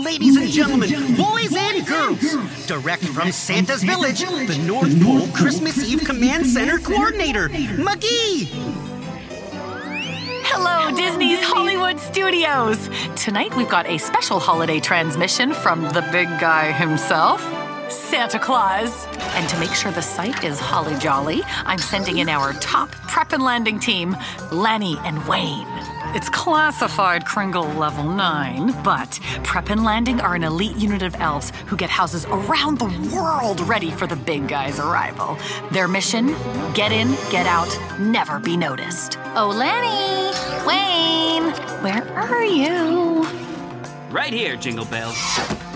Ladies and gentlemen, boys and girls, direct from Santa's Village, the North Pole Christmas Eve Command Center Coordinator, McGee! Hello, Disney's Hollywood Studios! Tonight we've got a special holiday transmission from the big guy himself, Santa Claus. And to make sure the site is holly jolly, I'm sending in our top prep and landing team, Lanny and Wayne. It's classified Kringle Level 9, but Prep and Landing are an elite unit of elves who get houses around the world ready for the big guy's arrival. Their mission? Get in, get out, never be noticed. Oh, Lanny! Wayne! Where are you? Right here, Jingle Bells.